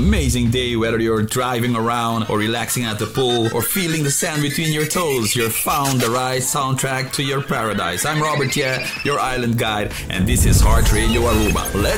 amazing day, whether you're driving around or relaxing at the pool or feeling the sand between your toes. You've found the right soundtrack to your paradise. I'm Robert Ye, your island guide, and this is Heart Radio Aruba. Let's